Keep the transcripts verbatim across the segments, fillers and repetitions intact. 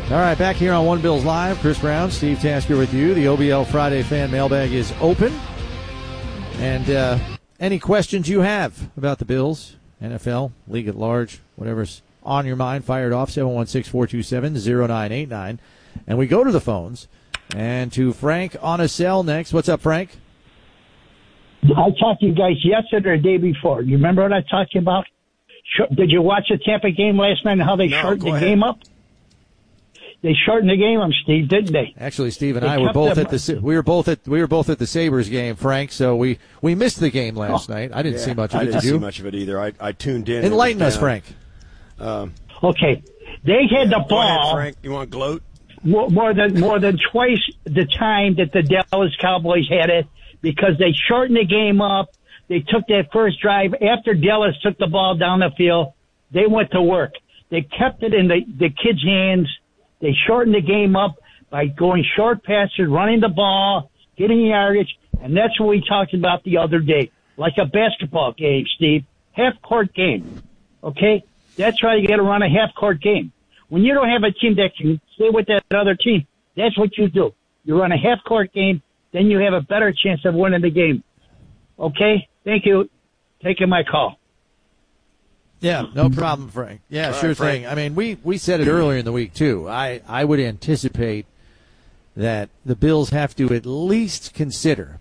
All right, back here on One Bills Live. Chris Brown, Steve Tasker with you. The O B L Friday Fan Mailbag is open. And uh, any questions you have about the Bills, N F L, league at large, whatever's on your mind, fire it off, seven one six, four two seven, zero nine eight nine. And we go to the phones and to Frank on a cell next. What's up, Frank? I talked to you guys yesterday or the day before. You remember what I talked to you about? Did you watch the Tampa game last night and how they no, shortened the ahead. game up? They shortened the game up, Steve, didn't they? Actually, Steve and they I were both them, at the we were both at we were both at the Sabres game, Frank. So we, we missed the game last oh, night. I didn't yeah, see much of I it. didn't Did you? see much of it either. I, I tuned in. Enlighten us, Frank. Um, okay, they had yeah, the ball. Ahead, Frank. You want to gloat? More, more than more than twice the time that the Dallas Cowboys had it because they shortened the game up. They took that first drive after Dallas took the ball down the field. They went to work. They kept it in the, the kids' hands. They shortened the game up by going short passes, running the ball, getting yardage, and that's what we talked about the other day, like a basketball game, Steve, half-court game, okay? That's why you got to run a half-court game. When you don't have a team that can stay with that other team, that's what you do. You run a half-court game, then you have a better chance of winning the game. Okay? Thank you. Taking my call. Yeah, no problem, Frank. Yeah, All sure right, Frank. thing. I mean, we, we said it earlier in the week, too. I, I would anticipate that the Bills have to at least consider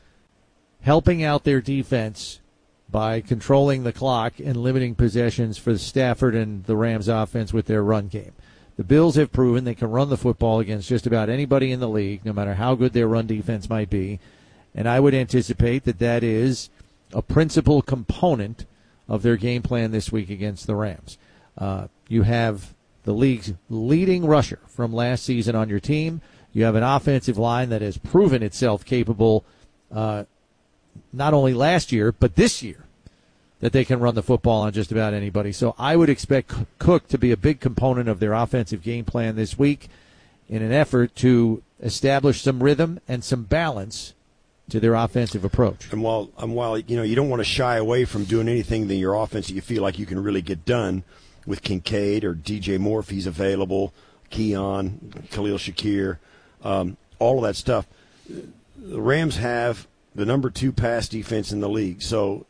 helping out their defense by controlling the clock and limiting possessions for Stafford and the Rams offense with their run game. The Bills have proven they can run the football against just about anybody in the league, no matter how good their run defense might be. And I would anticipate that that is a principal component of their game plan this week against the Rams. Uh, you have the league's leading rusher from last season on your team. You have an offensive line that has proven itself capable uh, not only last year, but this year, that they can run the football on just about anybody. So I would expect Cook to be a big component of their offensive game plan this week in an effort to establish some rhythm and some balance to their offensive approach. And while, and while you know you don't want to shy away from doing anything in your offense that you feel like you can really get done with Kincaid or D J Moore if he's available, Keon, Khalil Shakir, um, all of that stuff. The Rams have the number two pass defense in the league, so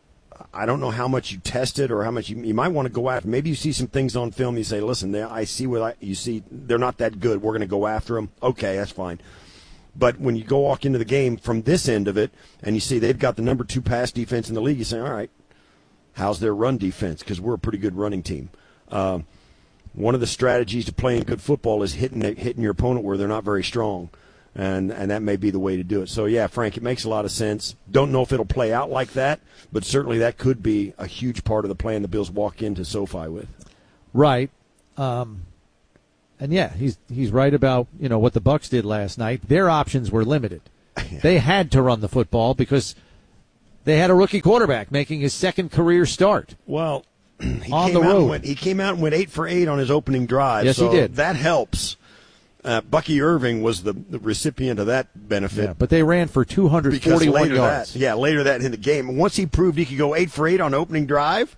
I don't know how much you test it or how much you, you might want to go after. Maybe you see some things on film. You say, listen, they, I see what I, you see. They're not that good. We're going to go after them. Okay, that's fine. But when you go walk into the game from this end of it and you see they've got the number two pass defense in the league, you say, all right, how's their run defense? Because we're a pretty good running team. Um, one of the strategies to playing good football is hitting hitting your opponent where they're not very strong, and and that may be the way to do it. So, yeah, Frank, it makes a lot of sense. Don't know if it'll play out like that, but certainly that could be a huge part of the plan the Bills walk into SoFi with. Right. Um And yeah, he's he's right about, you know, what the Bucs did last night. Their options were limited. Yeah. They had to run the football because they had a rookie quarterback making his second career start. Well, he on came the out road. And went, he came out and went eight for eight on his opening drive. Yes, so he did. That helps. Uh, Bucky Irving was the, the recipient of that benefit. Yeah, but they ran for two hundred forty-one yards. That, yeah, later that in the game. Once he proved he could go eight for eight on opening drive,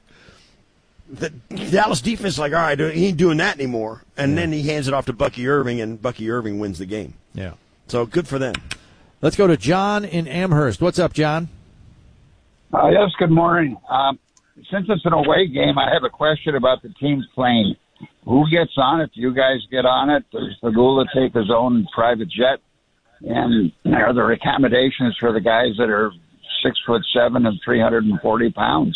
the Dallas defense is like, all right, he ain't doing that anymore. And yeah. then he hands it off to Bucky Irving, and Bucky Irving wins the game. Yeah. So good for them. Let's go to John in Amherst. What's up, John? Uh, yes, good morning. Um, since it's an away game, I have a question about the team's plane. Who gets on it? Do you guys get on it? Does Pagula take his own private jet? And are there accommodations for the guys that are six foot seven and three hundred forty pounds?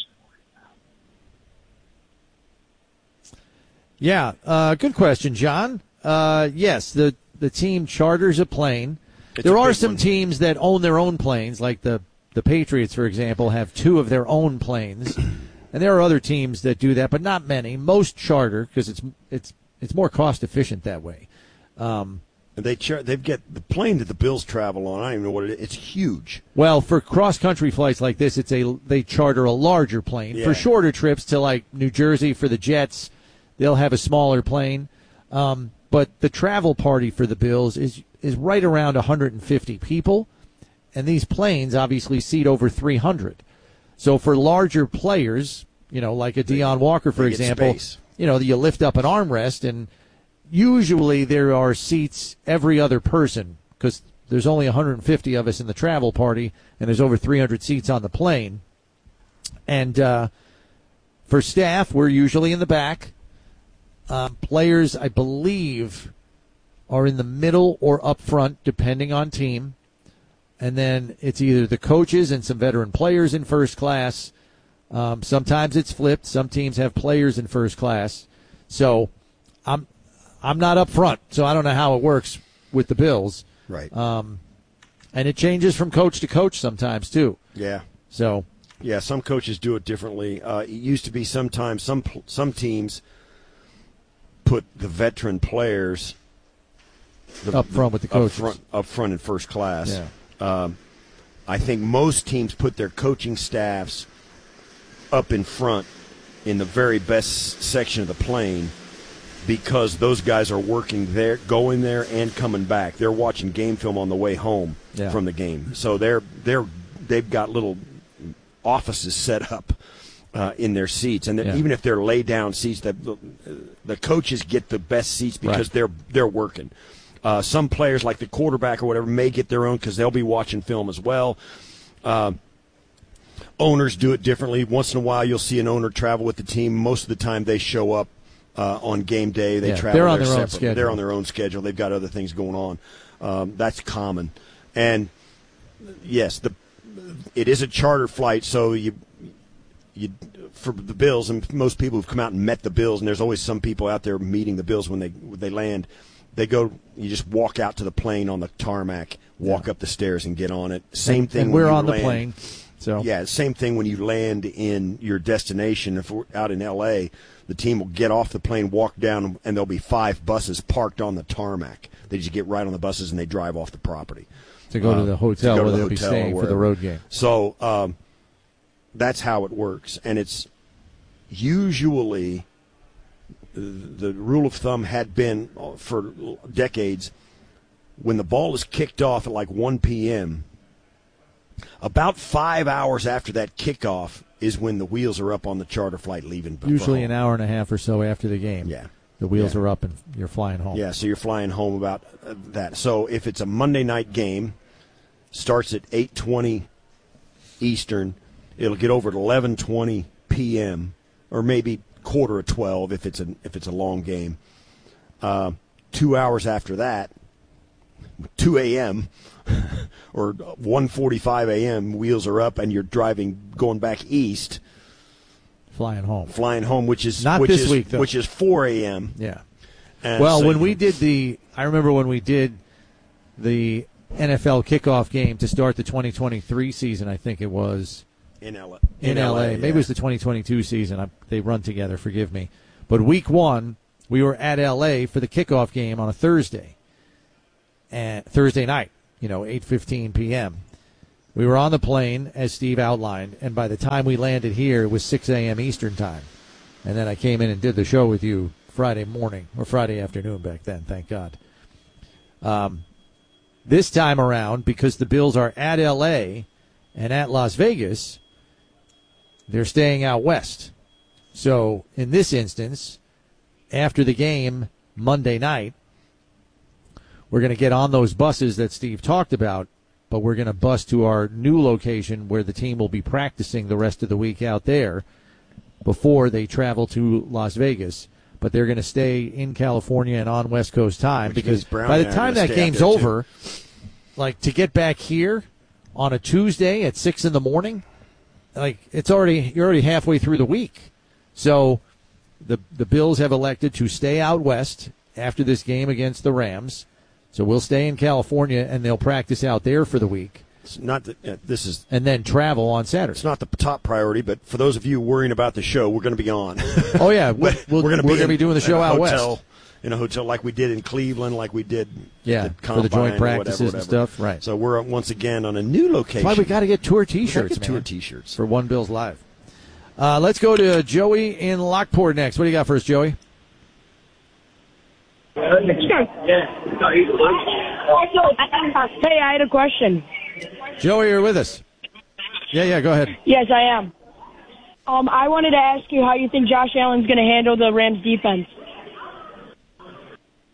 Yeah, uh, good question, John. Uh, yes, the, the team charters a plane. It's there a are big some one. teams that own their own planes, like the, the Patriots, for example, have two of their own planes. And there are other teams that do that, but not many. Most charter, because it's it's it's more cost efficient that way. Um, And they char- they've got the plane that the Bills travel on. I don't even know what it is. It's huge. well, for cross country flights like this, it's a they charter a larger plane. Yeah. For shorter trips to like New Jersey for the Jets, they'll have a smaller plane. Um, but the travel party for the Bills is is right around one hundred fifty people, and these planes obviously seat over three hundred. So for larger players, you know, like a Deion Walker, for they get example, space. you know, you lift up an armrest and usually there are seats every other person because there's only one hundred fifty of us in the travel party, and there's over three hundred seats on the plane. And uh, for staff, we're usually in the back. Um, players, I believe, are in the middle or up front, depending on team. And then it's either the coaches and some veteran players in first class. Um, sometimes it's flipped. Some teams have players in first class. So I'm I'm not up front, so I don't know how it works with the Bills. Right. Um, and it changes from coach to coach sometimes too. Yeah. So. Yeah, some coaches do it differently. Uh, it used to be sometimes some some teams put the veteran players the, up front with the coaches. Up front, up front in first class. Yeah. Um, I think most teams put their coaching staffs up in front in the very best section of the plane because those guys are working there, going there, and coming back. They're watching game film on the way home yeah. from the game. So they're they're they've got little offices set up uh, in their seats, and yeah. even if they're lay down seats, the, the coaches get the best seats because right. they're they're working. Uh, some players, like the quarterback or whatever, may get their own because they'll be watching film as well. Uh, owners do it differently. Once in a while, you'll see an owner travel with the team. Most of the time, they show up uh, on game day. They yeah, travel. They're on their separately. own schedule. They're on their own schedule. They've got other things going on. Um, that's common, and yes, the it is a charter flight, so you you for the Bills and most people who've come out and met the Bills, and there's always some people out there meeting the Bills when they when they land. They go, you just walk out to the plane on the tarmac, walk yeah. up the stairs, and get on it. Same thing. And when we're you on land. the plane, so yeah, same thing when you land in your destination. If we're out in L A, the team will get off the plane, walk down, and there'll be five buses parked on the tarmac. They just get right on the buses and they drive off the property to go uh, to the hotel to where the they'll be hotel staying for the road game. So um, that's how it works, and it's usually the rule of thumb had been for decades when the ball is kicked off at like one p.m., about five hours after that kickoff is when the wheels are up on the charter flight leaving. Usually an hour and a half or so after the game. Yeah. The wheels yeah. are up and you're flying home. Yeah, so you're flying home about that. So if it's a Monday night game, starts at eight twenty Eastern, it'll get over at eleven twenty p.m. or maybe quarter of twelve if it's a if it's a long game. Uh, two hours after that, two a.m. or one forty-five a.m. wheels are up and you're driving going back east, flying home, flying home, which is not which this is, week though. which is four a.m. Yeah. And well, so when you, we did the, I remember when we did the N F L kickoff game to start the twenty twenty-three season. I think it was. In L A. In, in L A. Maybe yeah. it was the twenty twenty-two season. I, they run together, forgive me. But week one, we were at L A for the kickoff game on a Thursday. And Thursday night, you know, eight fifteen p.m. We were on the plane, as Steve outlined, and by the time we landed here, it was six a.m. Eastern time. And then I came in and did the show with you Friday morning, or Friday afternoon back then, thank God. Um, this time around, because the Bills are at L A and at Las Vegas, they're staying out west. So in this instance, after the game Monday night, we're going to get on those buses that Steve talked about, but we're going to bus to our new location where the team will be practicing the rest of the week out there before they travel to Las Vegas. But they're going to stay in California and on West Coast time Which because Brown by the and I time are gonna that stay out game's there, too. over, like to get back here on a Tuesday at six in the morning, like it's already you're already halfway through the week. So the the Bills have elected to stay out west after this game against the Rams. So we'll stay in California and they'll practice out there for the week. It's not that uh, this is and then travel on Saturday. It's not the top priority, but for those of you worrying about the show, we're going to be on. Oh yeah, we'll, we'll, we're going to we're be, gonna be doing the show out hotel, west in a hotel like we did in Cleveland, like we did yeah the for the joint Combine or practices whatever, and whatever. stuff. Right. So we're once again on a new location. That's why we got to get tour We T-shirts, gotta get man. tour T-shirts for One Bills Live. Uh, let's go to Joey in Lockport next. What do you got for us, Joey? Hey, I had a question. Joey, you're with us. Yeah, yeah, go ahead. Yes, I am. Um, I wanted to ask you how you think Josh Allen's going to handle the Rams defense.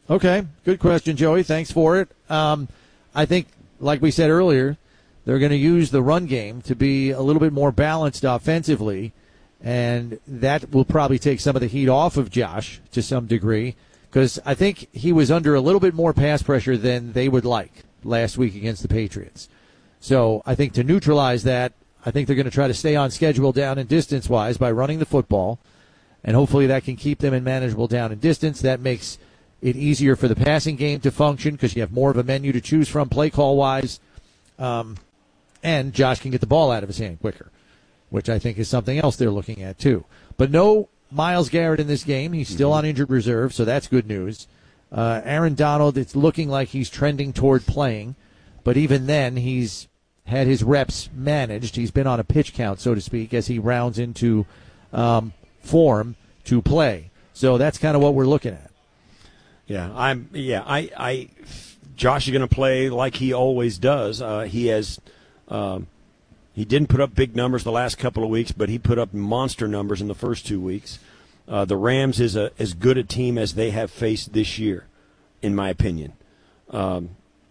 Okay, good question, Joey. Thanks for it. Um, I think, like we said earlier, they're going to use the run game to be a little bit more balanced offensively, and that will probably take some of the heat off of Josh to some degree, because I think he was under a little bit more pass pressure than they would like last week against the Patriots. So I think to neutralize that, I think they're going to try to stay on schedule down and distance-wise by running the football, and hopefully that can keep them in manageable down and distance. That makes it easier for the passing game to function because you have more of a menu to choose from play call-wise, um, and Josh can get the ball out of his hand quicker, which I think is something else they're looking at too. But no Myles Garrett in this game. He's still on injured reserve, so that's good news. Uh, Aaron Donald, it's looking like he's trending toward playing, but even then he's had his reps managed. He's been on a pitch count, so to speak, as he rounds into um, form to play. So that's kind of what we're looking at. Yeah, I'm. Yeah, I. I Josh is going to play like he always does. Uh, he has. Um, he didn't put up big numbers the last couple of weeks, but he put up monster numbers in the first two weeks. Uh, the Rams is a as good a team as they have faced this year, in my opinion. Um,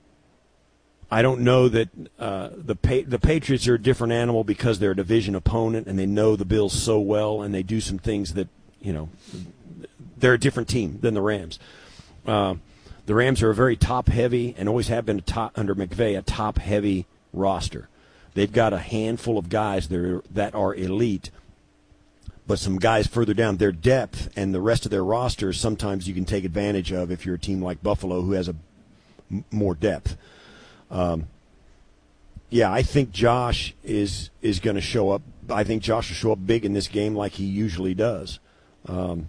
I don't know that uh, the pa- the Patriots are a different animal because they're a division opponent and they know the Bills so well and they do some things that, you know, they're a different team than the Rams. Uh, the Rams are a very top-heavy and always have been a top, under McVay, a top-heavy roster. They've got a handful of guys that are, that are elite, but some guys further down, their depth and the rest of their rosters sometimes you can take advantage of if you're a team like Buffalo who has a m- more depth. Um, yeah, I think Josh is is going to show up. I think Josh will show up big in this game like he usually does. Um,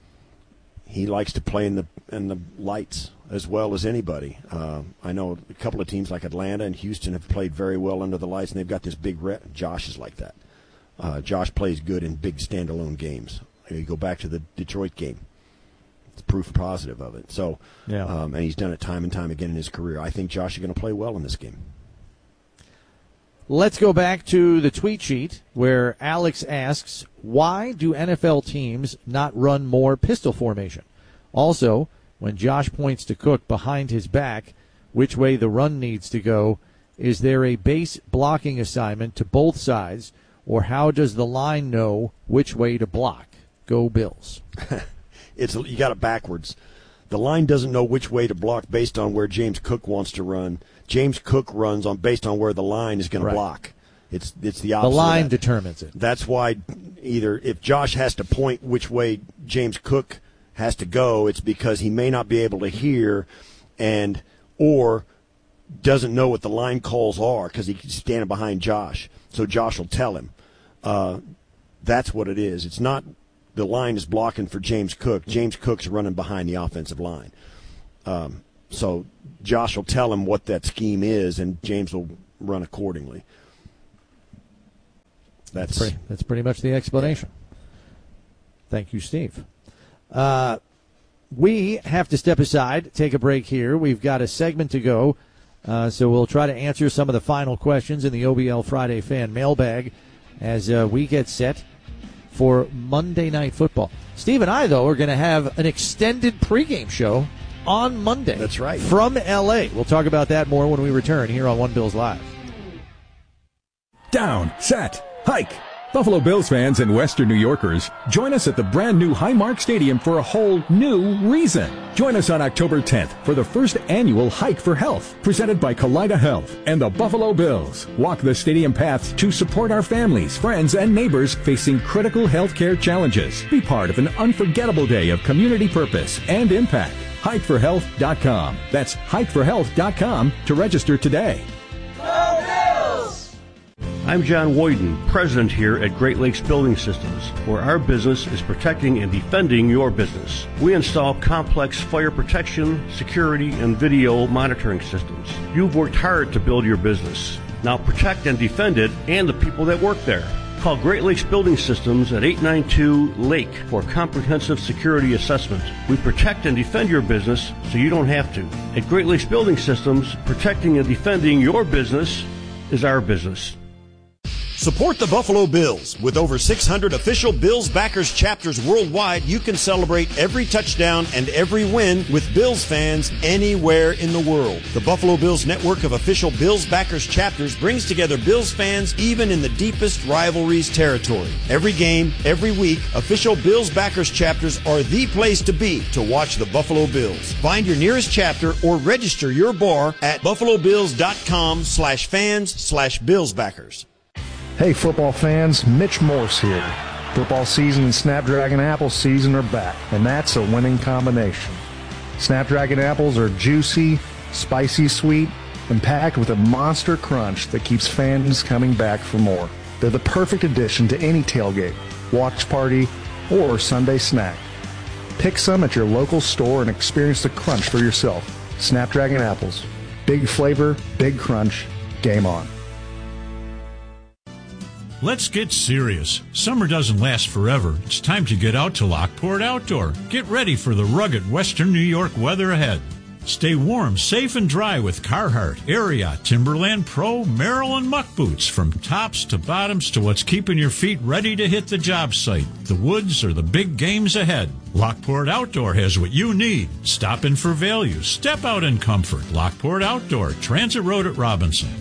he likes to play in the in the lights as well as anybody. Uh, I know a couple of teams like Atlanta and Houston have played very well under the lights, and they've got this big rep. Josh is like that. Uh, Josh plays good in big standalone games. You go back to the Detroit game. It's proof positive of it. So, yeah. um, and he's done it time and time again in his career. I think Josh is going to play well in this game. Let's go back to the tweet sheet where Alex asks, why do N F L teams not run more pistol formation? Also, when Josh points to Cook behind his back, which way the run needs to go, is there a base blocking assignment to both sides, or how does the line know which way to block? Go Bills. It's you got it backwards. The line doesn't know which way to block based on where James Cook wants to run. James Cook runs on based on where the line is going right. to block. It's it's the opposite. The line of that. determines it. That's why either if Josh has to point which way James Cook has to go, it's because he may not be able to hear and or doesn't know what the line calls are because he's standing behind Josh. So Josh will tell him. Uh, that's what it is. It's not the line is blocking for James Cook. James Cook's running behind the offensive line. Um, so Josh will tell him what that scheme is, and James will run accordingly. That's That's pretty, that's pretty much the explanation. Yeah. Thank you, Steve. Uh, we have to step aside, take a break here. We've got a segment to go, uh, so we'll try to answer some of the final questions in the O B L Friday Fan Mailbag as uh, we get set for Monday Night Football. Steve and I, though, are going to have an extended pregame show on Monday. That's right. From L A. We'll talk about that more when we return here on One Bills Live. Down, set, hike. Buffalo Bills fans and Western New Yorkers, join us at the brand new Highmark Stadium for a whole new reason. Join us on October tenth for the first annual Hike for Health, presented by Kaleida Health and the Buffalo Bills. Walk the stadium paths to support our families, friends, and neighbors facing critical healthcare challenges. Be part of an unforgettable day of community purpose and impact. hike for health dot com. That's hike for health dot com to register today. I'm John Woyden, president here at Great Lakes Building Systems, where our business is protecting and defending your business. We install complex fire protection, security, and video monitoring systems. You've worked hard to build your business. Now protect and defend it and the people that work there. Call Great Lakes Building Systems at eight nine two Lake for a comprehensive security assessment. We protect and defend your business so you don't have to. At Great Lakes Building Systems, protecting and defending your business is our business. Support the Buffalo Bills. With over six hundred official Bills backers chapters worldwide, you can celebrate every touchdown and every win with Bills fans anywhere in the world. The Buffalo Bills network of official Bills backers chapters brings together Bills fans even in the deepest rivalries territory. Every game, every week, official Bills backers chapters are the place to be to watch the Buffalo Bills. Find your nearest chapter or register your bar at buffalobills.com slash fans slash Bills backers. Hey football fans, Mitch Morse here. Football season and Snapdragon Apple season are back, and that's a winning combination. Snapdragon apples are juicy, spicy sweet, and packed with a monster crunch that keeps fans coming back for more. They're the perfect addition to any tailgate, watch party, or Sunday snack. Pick some at your local store and experience the crunch for yourself. Snapdragon apples. Big flavor, big crunch, game on. Let's get serious. Summer doesn't last forever. It's time to get out to Lockport Outdoor. Get ready for the rugged Western New York weather ahead. Stay warm, safe, and dry with Carhartt, Ariat, Timberland Pro, Merrill, and Muck boots. From tops to bottoms to what's keeping your feet ready to hit the job site, the woods, or the big games ahead. Lockport Outdoor has what you need. Stop in for value. Step out in comfort. Lockport Outdoor, Transit Road at Robinson.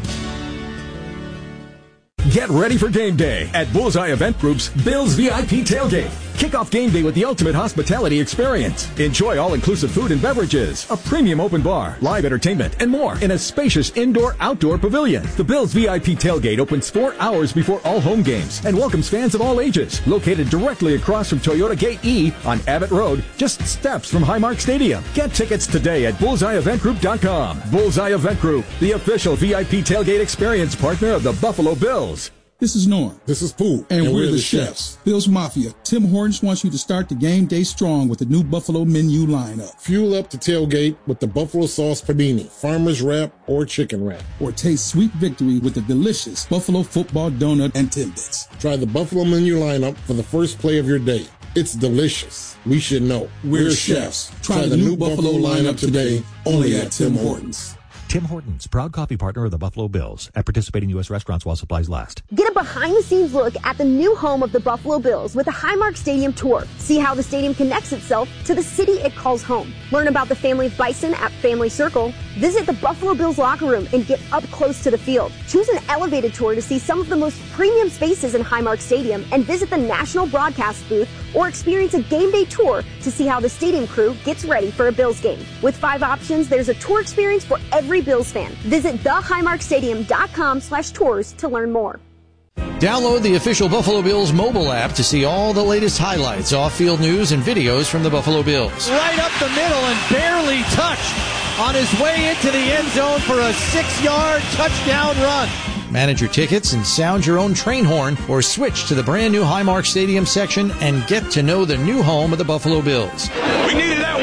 Get ready for game day at Bullseye Event Group's Bills V I P Tailgate. Kick off game day with the ultimate hospitality experience. Enjoy all-inclusive food and beverages, a premium open bar, live entertainment, and more in a spacious indoor-outdoor pavilion. The Bills V I P Tailgate opens four hours before all home games and welcomes fans of all ages. Located directly across from Toyota Gate E on Abbott Road, just steps from Highmark Stadium. Get tickets today at bullseye event group dot com. Bullseye Event Group, the official V I P Tailgate experience partner of the Buffalo Bills. This is Norm. This is Pooh. And, and we're, we're the, the chefs. chefs. Bills Mafia. Tim Hortons wants you to start the game day strong with the new Buffalo menu lineup. Fuel up the tailgate with the Buffalo Sauce Panini, Farmer's Wrap, or Chicken Wrap. Or taste sweet victory with the delicious Buffalo Football Donut and Timbits. Try the Buffalo menu lineup for the first play of your day. It's delicious. We should know. We're, we're chefs. chefs. Try, Try the, the new Buffalo, Buffalo lineup today, only at Tim Hortons. Tim Hortons, proud coffee partner of the Buffalo Bills, at participating U S restaurants while supplies last. Get a behind-the-scenes look at the new home of the Buffalo Bills with a Highmark Stadium tour. See how the stadium connects itself to the city it calls home. Learn about the family of Bison at Family Circle. Visit the Buffalo Bills locker room and get up close to the field. Choose an elevated tour to see some of the most premium spaces in Highmark Stadium and visit the national broadcast booth or experience a game day tour to see how the stadium crew gets ready for a Bills game. With five options, there's a tour experience for every Bills fan. Visit the highmark stadium dot com slash tours to learn more. Download the official Buffalo Bills mobile app to see all the latest highlights, off-field news, and videos from the Buffalo Bills. Right up the middle and barely touched on his way into the end zone for a six-yard touchdown run. Manage your tickets and sound your own train horn, or switch to the brand new Highmark Stadium section and get to know the new home of the Buffalo Bills. We needed that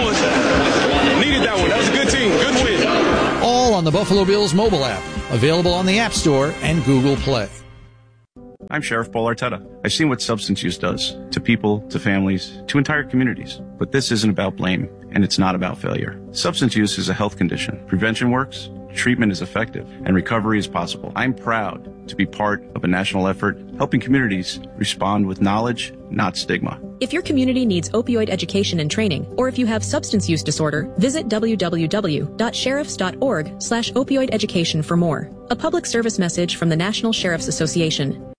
one. Needed that one. That was a good team. Good win. All on the Buffalo Bills mobile app, available on the App Store and Google Play. I'm Sheriff Paul Arteta. I've seen what substance use does to people, to families, to entire communities. But this isn't about blame, and it's not about failure. Substance use is a health condition. Prevention works, treatment is effective, and recovery is possible. I'm proud to be part of a national effort helping communities respond with knowledge, not stigma. If your community needs opioid education and training, or if you have substance use disorder, visit w w w dot sheriffs dot org slash opioid education for more. A public service message from the National Sheriff's Association.